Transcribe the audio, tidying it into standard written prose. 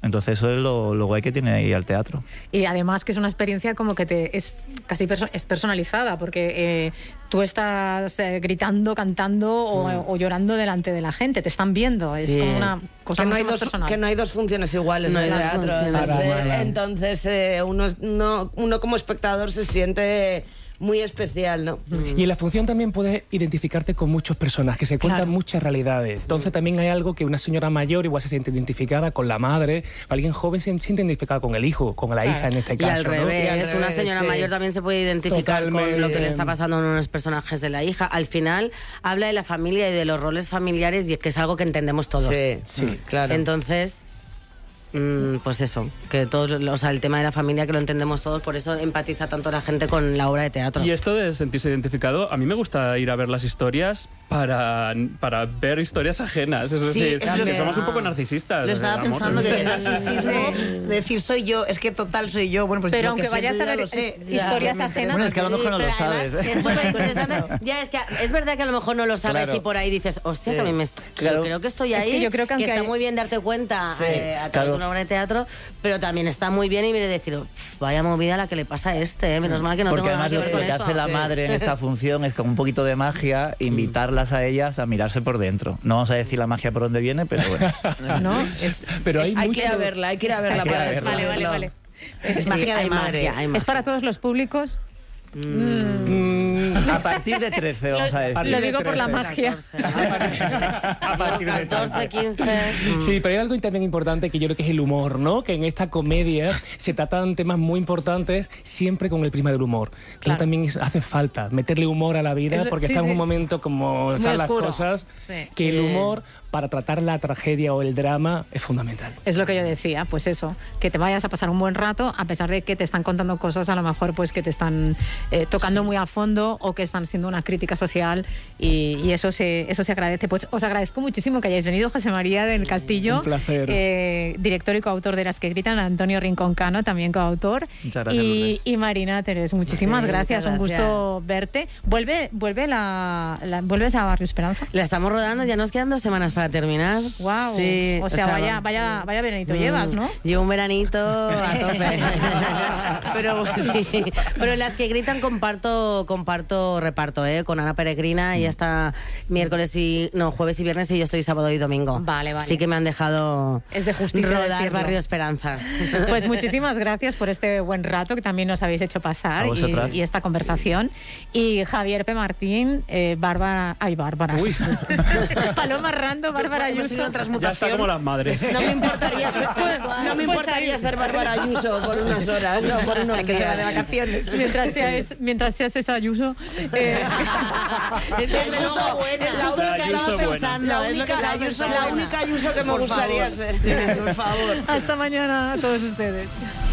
Entonces eso es lo guay que tiene ahí al teatro. Y además que es una experiencia como que es casi es personalizada, porque tú estás gritando, cantando o llorando delante de la gente, te están viendo, es como una cosa que mucho más personal. Que no hay dos funciones iguales en el teatro. Entonces uno como espectador se siente muy especial, ¿no? Y en la función también puedes identificarte con muchos personajes, que se cuentan muchas realidades. Entonces también hay algo que una señora mayor igual se siente identificada con la madre, alguien joven se siente identificada con el hijo, con la hija en este caso. Y al revés, una señora mayor también se puede identificar con lo que le está pasando en unos personajes de la hija. Al final habla de la familia y de los roles familiares, y que es algo que entendemos todos. Sí, claro. Entonces, pues eso, que todos, o sea, el tema de la familia que lo entendemos todos, por eso empatiza tanto la gente con la obra de teatro. Y esto de sentirse identificado, a mí me gusta ir a ver las historias para ver historias ajenas, es decir, que somos un poco narcisistas. Lo estaba pensando, que el narcisismo de decir soy yo, es que total soy yo. Bueno, pues pero aunque vayas a ver historias ajenas, bueno, es que a lo mejor no lo sabes. Es súper interesante. Ya, es que es verdad que a lo mejor no lo sabes y por ahí dices, hostia, que a mí yo creo que estoy ahí, es que yo creo que está muy bien darte cuenta a través de una obra de teatro, pero también está muy bien y mire decir, vaya movida la que le pasa a este, menos mal que no porque tengo nada además que ver con lo que hace la madre en esta función es con un poquito de magia invitarlas a ellas a mirarse por dentro. No vamos a decir la magia por dónde viene, pero bueno. No, pero hay que ir a verla, hay que ir a verla para descubrirlo. Vale. Es magia de madre. ¿Es para todos los públicos? A partir de 13, vamos a decir. Lo digo por la magia. A partir de 14, 15. Sí, pero hay algo también importante que yo creo que es el humor, ¿no? Que en esta comedia se tratan temas muy importantes siempre con el prisma del humor. Que también hace falta meterle humor a la vida, porque está en un momento como están las cosas, que el humor para tratar la tragedia o el drama es fundamental. Es lo que yo decía, pues eso, que te vayas a pasar un buen rato, a pesar de que te están contando cosas a lo mejor pues que te están tocando muy a fondo o que están siendo una crítica social, y eso se agradece. Pues os agradezco muchísimo que hayáis venido, José María del Castillo. Un placer. Director y coautor de Las que gritan, Antonio Rincón Cano, también coautor. Muchas gracias, y Marina Teres, muchísimas gracias, un gusto verte. ¿Vuelves a Barrio Esperanza? La estamos rodando, ya nos quedan 2 semanas para terminar. Wow. Sí, o sea, vaya veranito llevas, ¿no? Llevo un veranito a tope. Pero Las que gritan comparto reparto, con Ana Peregrina. Ella está jueves y viernes, y yo estoy sábado y domingo. Vale. Así que me han dejado es de justicia rodar decirlo. Barrio Esperanza. Pues muchísimas gracias por este buen rato que también nos habéis hecho pasar y esta conversación. Y Javier P. Martín, Bárbara. Uy. Paloma Rando, Bárbara Ayuso. Ya está como las madres. No me importaría ser Bárbara Ayuso por unas horas o por unos días de vacaciones. Mientras seas esa Ayuso. Es que es la única Ayuso que me gustaría ser. Por favor. Hasta mañana a todos ustedes.